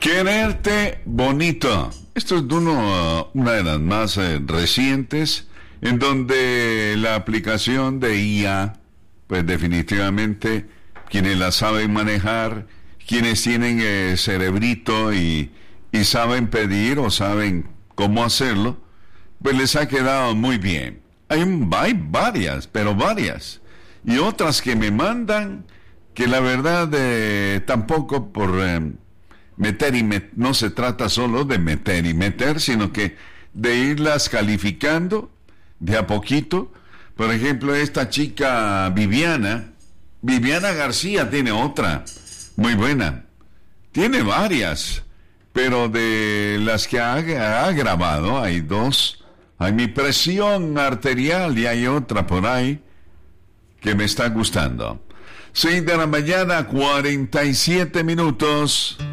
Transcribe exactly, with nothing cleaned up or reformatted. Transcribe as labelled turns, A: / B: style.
A: Quererte bonito. Esto es de uno, una de las más eh, recientes, en donde la aplicación de I A, pues definitivamente, quienes la saben manejar, quienes tienen eh, cerebrito y, y saben pedir o saben cómo hacerlo, pues les ha quedado muy bien. Hay, un, hay varias, pero varias. Y otras que me mandan, que la verdad eh, tampoco por... Eh, meter y met, no se trata solo de meter y meter, sino que de irlas calificando de a poquito. Por ejemplo, esta chica Viviana, Viviana García tiene otra muy buena. Tiene varias, pero de las que ha, ha grabado hay dos. Hay Mi Presión Arterial y hay otra por ahí que me está gustando. Seis de la mañana, cuarenta y siete minutos.